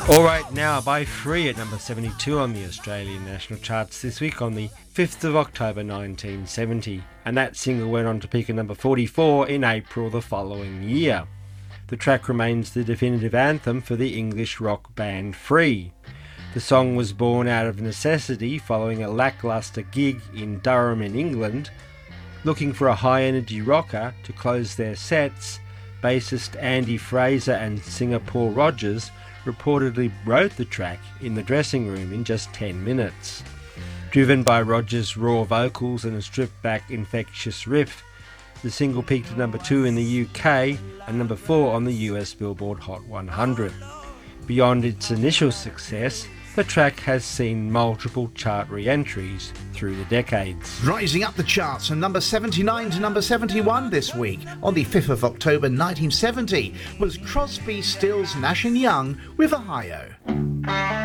All Right Now by Free at number 72 on the Australian national charts this week on the 5th of October 1970, and that single went on to peak at number 44 in April the following year. The track remains the definitive anthem for the English rock band Free. The song was born out of necessity following a lacklustre gig in Durham in England. Looking for a high-energy rocker to close their sets, bassist Andy Fraser and singer Paul Rodgers reportedly wrote the track in the dressing room in just 10 minutes. Driven by Rodgers' raw vocals and a stripped-back infectious riff, the single peaked at number 2 in the UK and number 4 on the US Billboard Hot 100. Beyond its initial success, the track has seen multiple chart re-entries through the decades. Rising up the charts from number 79 to number 71 this week, on the 5th of October 1970, was Crosby, Stills, Nash & Young with Ohio.